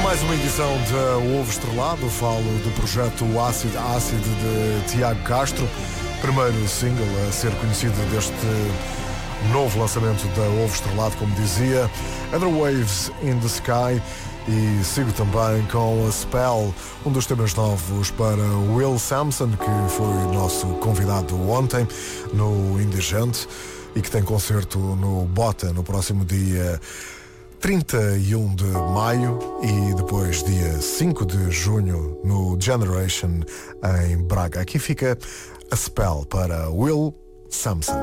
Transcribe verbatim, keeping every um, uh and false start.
Mais uma edição de Ovo Estrelado. Falo do projeto Acid Acid de Tiago Castro, primeiro single a ser conhecido deste novo lançamento da Ovo Estrelado, como dizia, Other Waves in the Sky. E sigo também com a Spell, um dos temas novos para Will Sampson, que foi nosso convidado ontem no Indigente e que tem concerto no Bota no próximo dia trinta e um de maio e depois dia cinco de junho no Generation em Braga. Aqui fica a Spell para Will Sampson.